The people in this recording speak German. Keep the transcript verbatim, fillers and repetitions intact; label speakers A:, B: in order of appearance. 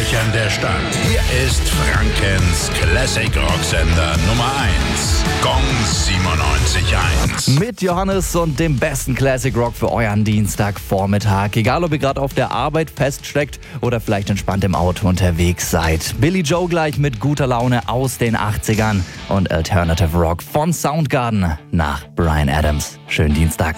A: Lautsprechern der Stadt. Hier ist Frankens Classic Rocksender Nummer eins. Gong siebenundneunzig Komma eins.
B: Mit Johannes und dem besten Classic Rock für euren Dienstagvormittag. Egal, ob ihr gerade auf der Arbeit feststeckt oder vielleicht entspannt im Auto unterwegs seid. Billy Joe gleich mit guter Laune aus den achtzigern und Alternative Rock von Soundgarden nach Bryan Adams. Schönen Dienstag.